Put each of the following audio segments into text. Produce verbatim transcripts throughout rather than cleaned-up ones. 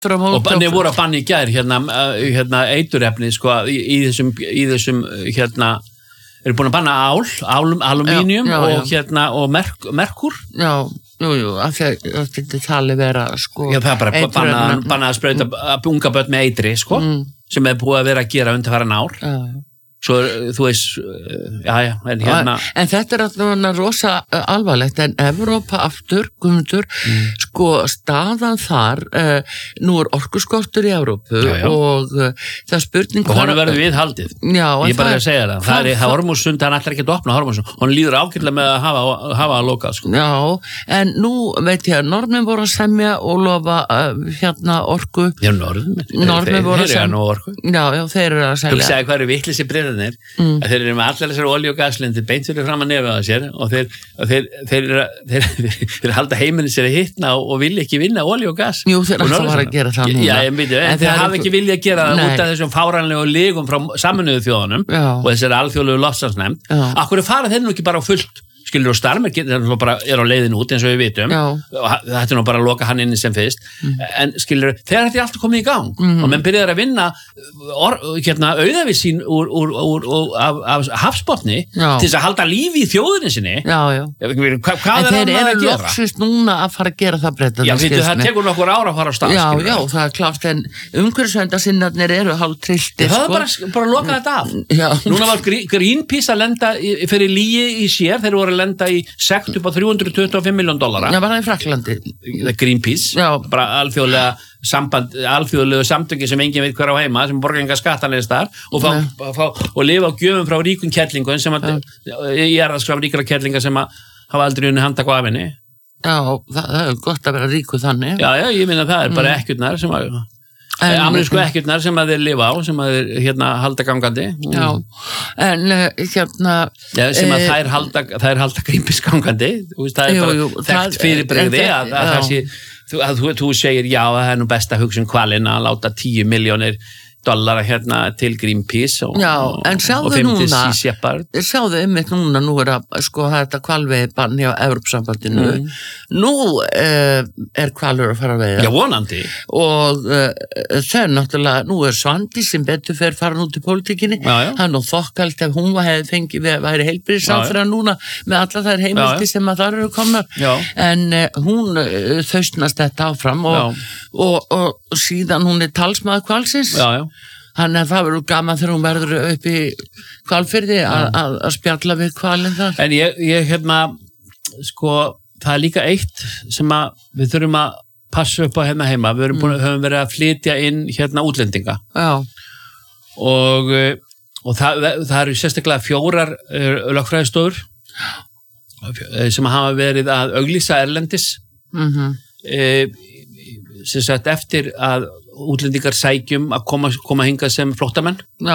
og banni voru að banni í gær hérna, hérna eiturefni sko í, í þessum, í þessum hérna eru búin að banna ál, ál alumínium já, já, og já. hérna og merk, merkur já, jú, jú, af því að það getur talið vera sko já, það er bara banna, banna að sprauta mm. unga börn með eitri sko mm. sem er búið að vera að gera undanfarin ár já, já. Svo, þú veist, já, já, en hérna... En þetta er alltaf rosa alvarlegt, en Evrópa aftur, Guðmundur, mm. sko, staðan þar, uh, nú er orkuskortur í Evrópu já, já. og uh, það er spurning... Og hún verður við haldið, já, ég bara að segja það, það er Hormússund, hann ætlar ekki að opna Hormússund, hún líður ágætlega með að hafa, hafa að loka, sko. Já, en nú veit ég að norðmenn voru að semja og lofa uh, hérna orku... Já, norðmenn, norðmenn voru að semja... Já, já, þeir eru að selja. Mm. Þeir eru með allar þessar olíu og gaslindir beint fyrir fram að nefið á sér og þeir, og þeir, þeir, þeir, þeir, þeir halda heimilin sér að hittna og, og vilja ekki vinna olíu og gas. Jú, þeir alltaf var að gera það núna. Já, ég myndi, en, en þeir hafa ekki vilja að gera það út af þessum fáránlegu lígum frá Sameinuðu þjóðunum já. Og þessari alþjóðlegu loftslagsnefnd. Akkur fara þeir nú ekki bara á fullt? Skilur og Starmer bara er á leiðin út eins og við vitum já. Og þetta er nú bara að loka hann inni sem fyrst mm. en skilur, þegar þetta er alltaf komið í gang mm. og menn byrjar að vinna or, hérna, auðavið sín úr, úr, úr, úr, af, af hafsbotni já. Til þess að halda lífi í þjóðinni sinni já, já. Hva, hvað en er þeir eru loksist núna að fara að gera það breyta já, veitu, það tekur nokkur ára að fara á stað já, já, það er klárt en umhverfisverndarsinnarnir eru hálf trilltir það er bara, bara að loka þetta af já. Núna var Greenpeace að lenda fyrir líi í sér, þeir voru að lenda í sekt upp á þrjú hundruð tuttugu og fimm milljón dollara. Já, var það í Fraklandi? Greenpeace, já. Bara alþjóðlega samband, alþjóðlegu samtöki sem enginn veit hver á heima, sem borgar enga skattanlega þar og, fá, fá, og lifa á gjöfum frá ríkum kerlingum sem að, ég er að skraf ríkara kerlinga sem að hafa aldrei unni handtak á afinni. Já, það, það er gott að vera ríku þannig. Já, já, ég minna það er bara mm. ekkjurnar sem að amerísku ekkjurnar sem að þeir lifa á sem að þeir hérna halda gangandi já, en uh, hérna já, sem að þær halda, þær halda Greenpeace gangandi þú veist, það er jú, bara jú, þekkt fyrirbrigði að, að, að, að, að þú, þú segir já, það er nú best að hugsa um hvalina að láta tíu milljónir dollara hérna til Greenpeace og, já, en sjáðu núna Shepard. Sjáðu einmitt núna nú er að sko þetta hvalveiðibann hjá Evrópusambandinu mm. nú uh, er hvalur að fara að veiða já, vonandi og uh, það er náttúrulega nú er Svandi sem betur fer farin út í pólitíkinni hann og þokkalt ef hún hefði fengið væri heilbrigðisráðherra núna með alla þær heimildi sem að þar eru komnar já. En uh, hún uh, þaustnast þetta áfram og, og, og, og síðan hún er talsmaður hvalsins já, já Þannig að það verður gaman þegar hún verður upp í Hvalfirði að spjalla við hvalinn þar. En ég, ég hérna, sko, það er líka eitt sem að við þurfum að passa upp á hérna heima. Við mm. höfum verið að flytja inn hérna útlendinga. Já. Og, og það, það eru sérstaklega fjórar lögfræðistofur sem hafa verið að auglýsa erlendis. Mhm. E, sem sagt eftir að útlendingar sækjum að koma, koma hingað sem flóttamenn já.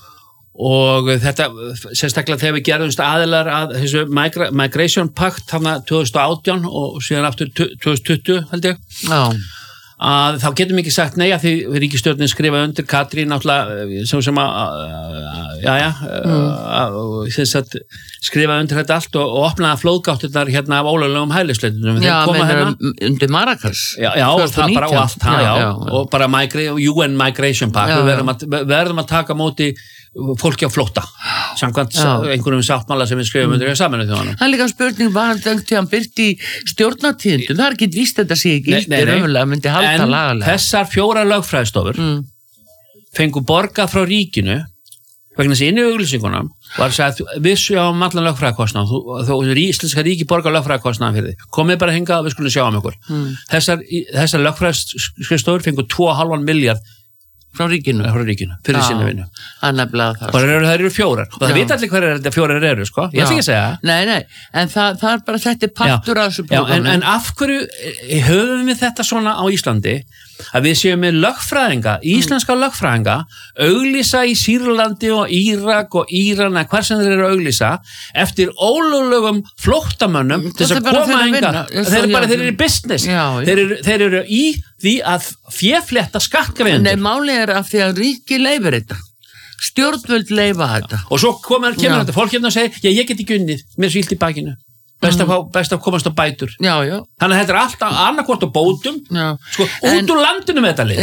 Og þetta sérstaklega þegar við gerðumst aðilar að þessu migra, Migration Pact þarna tvö þúsund og átján og síðan aftur tvö þúsund tuttugu held ég já. Að þá getum við ekki sagt nei að því ríkisstjórnin skrifa undir Katrín náttúrulega sem, sem að já já mm. að, skrifa undir þetta allt og, og opnaða flóðgáttirnar hérna af ólöglegum hælisleitunum já, hérna, undir Marrakesh já, já og það bara og allt það já, já, já. Og bara migra, U N Migration Pact við verðum að, verðum að taka móti fólki á flótta samkvæmt einhverjum sáttmála sem við skrifum undir Sameinuðu þjóðanna. Það er líka spurning var hann byrti í stjórnartíðindum það er ekki víst þetta sé ekki íldir ömulega myndi halda lagalega. En þessar fjórar lögfræðistofur mm. fengu borga frá ríkinu vegna þessi inn í auglýsingunum var að segja að við sjáum allan lögfræðikostnað þó íslenska ríki borga lögfræðikostnað fyrir þið komið bara hingað og við skulum sjá um ykkur mm. þessar, þessar lögfræðistofur fengu tvo og hálfan milljarð frá ríkinu, frá ríkinu fyrir sinni vinnu. Það er nefnilega það. Það eru, það eru fjórar og það veit allir hverjar þetta fjórar eru, sko. Ég ætla ekki að segja það. Nei, nei, en það, það er bara þetta partur af þessu prógrami. En, en af hverju höfum við þetta svona á Íslandi að við séum með lögfræðinga, íslenska mm. lögfræðinga, auglýsa í Sýrlandi og Írak og Íran eða hver sem þeir eru að auglýsa eftir ólöglegum flóttamönnum mm, til þess að koma enga. Þeir eru bara, þeir eru í business. Já, já. Þeir, eru, þeir eru í því að féflétta skattgreiðendur. Nei, málið er af því að ríki leyfir þetta. Stjórnvöld leyfa þetta. Og svo komur, kemur já. Þetta fólk hérna og segir, já, ég get ekki unnið, mér er svílt í bakinu. best að, mm. best að komast á bætur já, já. Þannig að þetta er alltaf annarkvort á bótum já. Sko, út en, úr landinu með þetta lið